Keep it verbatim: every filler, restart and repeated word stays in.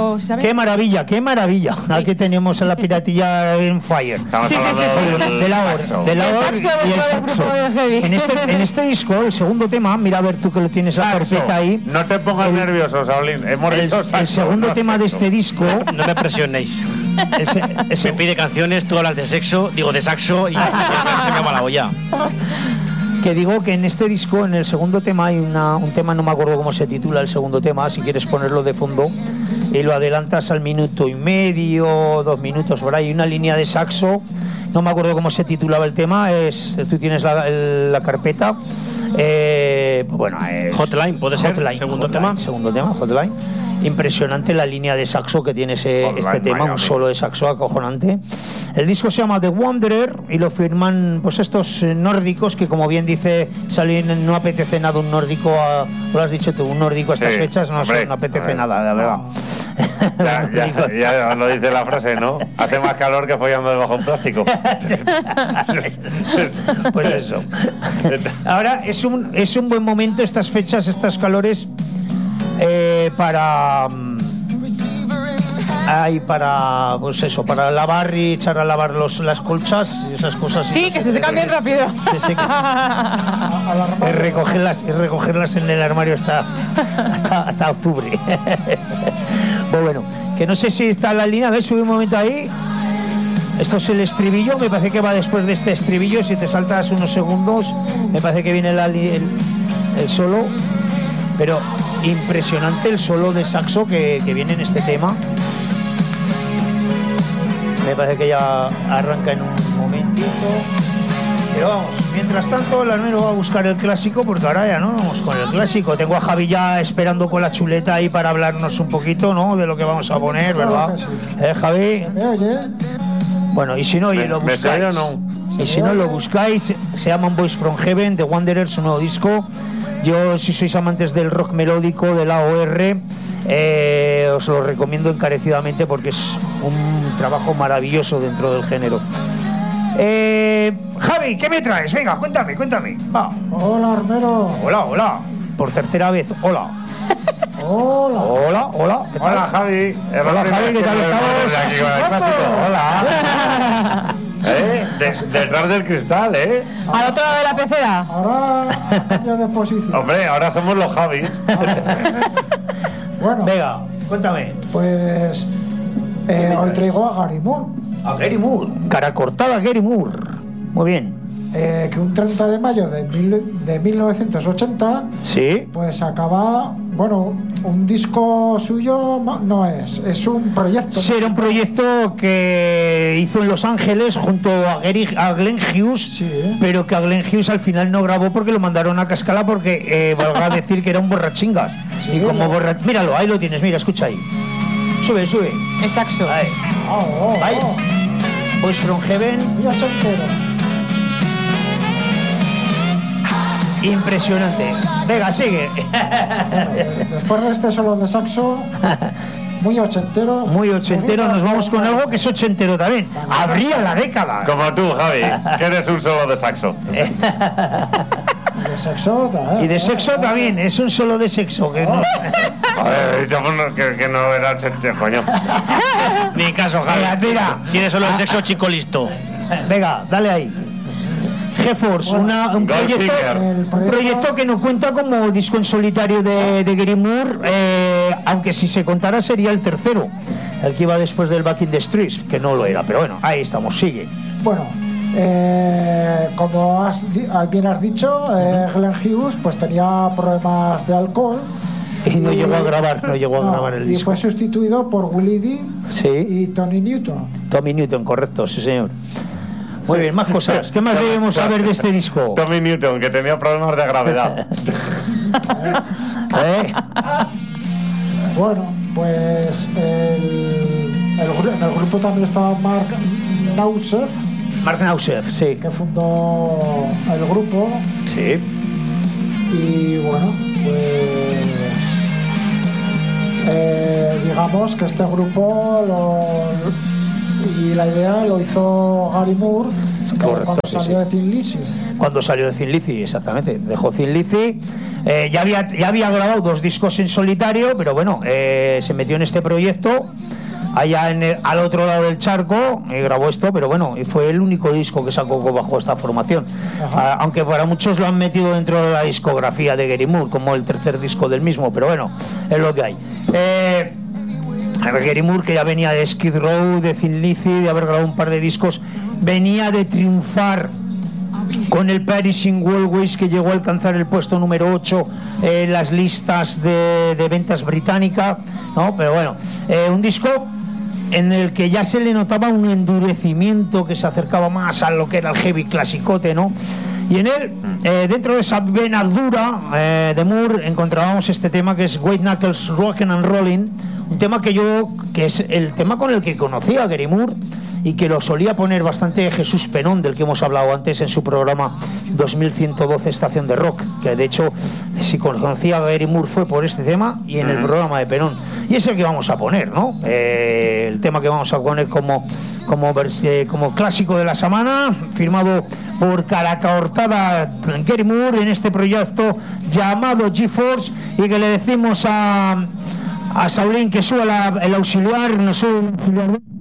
o ¿sabes? Qué maravilla, qué maravilla. Aquí tenemos a la piratilla en fire. Estamos Sí, sí, hablando sí, sí. del De la saxo. or, de la El or saxo y el dentro del saxo. grupo de heavy. En este, en este disco, el segundo tema, mira a ver tú que lo tienes la Saxo. carpeta ahí. No te pongas El- nervioso, Saulín. Hemos El, dicho saxo, el segundo no tema de saxo. este disco, No me presionéis. ese, ese- Me pide canciones, tú hablas de sexo, digo de saxo y se me va la olla. que digo que en este disco, en el segundo tema, hay una, un tema, no me acuerdo cómo se titula el segundo tema, si quieres ponerlo de fondo, y lo adelantas al minuto y medio, dos minutos por ahí, una línea de saxo, no me acuerdo cómo se titulaba el tema, es, tú tienes la, el- la carpeta, eh, bueno, es Hotline, ¿puede ser? Hotline, Segundo Hotline, tema. Segundo tema, Hotline. Impresionante la línea de saxo que tiene ese, Hotline, este tema, Miami. un solo de saxo acojonante. El disco se llama The Wanderer y lo firman pues estos eh, nórdicos que, como bien dice Salín, no apetece nada un nórdico, a, lo has dicho tú, un nórdico a estas Sí, fechas, no, hombre, no apetece hombre. nada, la verdad. Ya, ya, ya lo dice la frase, ¿no? Hace más calor que follando debajo de un plástico. Pues eso. Ahora es un, es un buen momento estas fechas, estos calores eh, para mm, ay, para pues eso, para lavar y echar a lavar los, las colchas y esas cosas. Sí, que se secan bien rápido. Se secan. Y recogerlas, y recogerlas en el armario hasta, hasta, hasta octubre. Pues bueno, que no sé si está en la línea, a ver, sube un momento ahí. Esto es el estribillo, me parece que va después de este estribillo, si te saltas unos segundos, me parece que viene la li- el, el solo, pero impresionante el solo de saxo que, que viene en este tema. Me parece que ya arranca en un momentito. Pero vamos, mientras tanto el armero va a buscar el clásico, porque ahora ya no vamos con el clásico. Tengo a Javi ya esperando con la chuleta ahí para hablarnos un poquito, ¿no?, de lo que vamos a poner, ¿verdad? Claro que sí. ¿Eh, Javi? ¿Me oye? Bueno, y si no, oye, ¿Me- lo me se oye buscáis. o no? Y si no, lo buscáis, se llaman Boys from Heaven, The Wanderer, su nuevo disco. Yo, si sois amantes del rock melódico, de la O R, eh, os lo recomiendo encarecidamente porque es un trabajo maravilloso dentro del género. Eh, Javi, ¿qué me traes? Venga, cuéntame, cuéntame. Va. Hola, Armero. Hola, hola. Por tercera vez, hola. Hola. Hola, hola. ¿Qué tal? Hola, Javi. Es la Hola, primera Javi, ¿qué que tal me estamos? pones aquí con el clásico. Hola. ¿Eh? De- detrás del cristal, ¿eh? Al otro lado de la pecera. Ahora cambio de posición. Hombre, ahora somos los Javis. Bueno, Venga, cuéntame. pues eh, hoy traigo a Gary Moore, A Gary Moore. Cara cortada, Gary Moore. Muy bien. eh, que un treinta de mayo de, mil, de mil novecientos ochenta Sí. pues acaba, bueno, un disco suyo no, no es, es un proyecto. Sí, era un proyecto que hizo en Los Ángeles junto a, Gary, a Glenn Hughes, Sí. pero que a Glenn Hughes al final no grabó porque lo mandaron a Cascala porque eh, valga decir que era un borrachingas. Sí, y como lo- borra... Míralo, ahí lo tienes, mira, escucha ahí. Sube, sube. El saxo. Ahí. Oh, oh, Ahí. oh. Boys from Heaven. Muy ochentero. Impresionante. Venga, sigue. Después de este solo de saxo, muy ochentero. Muy ochentero, nos vamos con algo que es ochentero también. Abría la década. Como tú, Javi, que eres un solo de saxo. Y de sexo, eh, Y de sexo también, es un solo de sexo. Que no... Joder, he dicho pues, que, que no era ochentero, coño. Ni caso, Javi. Venga, tira. Si eres solo de sexo, chico listo. Venga, dale ahí. GeForce, una- un, proyecto, Goldfinger. El un proyecto- proyecto que no cuenta como disco en solitario de, de Gary Moore, eh, aunque si se contara sería el tercero, el que iba después del Back in the Streets, que no lo era, pero bueno, ahí estamos, sigue. Bueno, eh, como has, di- bien has dicho, eh, Glenn Hughes pues tenía problemas de alcohol. Y no llegó a grabar, no llegó a No, grabar el y disco. fue sustituido por Willie D Sí, y Tony Newton. Tommy Newton, correcto, sí señor. Muy bien, más cosas. ¿Qué más debemos saber de este disco? Tommy Newton, que tenía problemas de gravedad. ¿Eh? Bueno, pues el, el gru- en el grupo también estaba Mark Nausef, Mark Nausef, sí. que fundó el grupo. Sí. Y bueno, pues eh, digamos que este grupo lo, y la idea lo hizo Gary Moore eh, Correcto, cuando sí, salió sí. de Thin Lizzy. Cuando salió de Thin Lizzy, exactamente. Dejó Thin Lizzy, Eh, ya, había, ya había grabado dos discos en solitario, pero bueno, eh, se metió en este proyecto allá en el, al otro lado del charco, y grabó esto, pero bueno, y fue el único disco que sacó bajo esta formación. Ah, aunque para muchos lo han metido dentro de la discografía de Gary Moore, como el tercer disco del mismo, pero bueno, es lo que hay. Eh, Gary Moore, que ya venía de Skid Row, de Thin Lizzy, de haber grabado un par de discos, venía de triunfar con el Perishing Walkways, que llegó a alcanzar el puesto número ocho en las listas de, de ventas británicas, ¿no? Pero bueno, eh, un disco en el que ya se le notaba un endurecimiento que se acercaba más a lo que era el heavy clasicote, ¿no? Y en él, eh, dentro de esa vena dura eh, de Moore, encontrábamos este tema que es White Knuckles Rockin' and Rollin', un tema que yo, que es el tema con el que conocí a Gary Moore y que lo solía poner bastante Jesús Penón, del que hemos hablado antes en su programa dos mil ciento doce Estación de Rock, que de hecho, si conocía a Gary Moore fue por este tema y en el programa de Penón. Y es el que vamos a poner, ¿no? Eh, el tema que vamos a poner como, como, eh, como clásico de la semana, firmado por Caraca Hortada Gary Moore en este proyecto llamado GeForce, y que le decimos a, a Saulín que suba la, el auxiliar, no sube el auxiliar.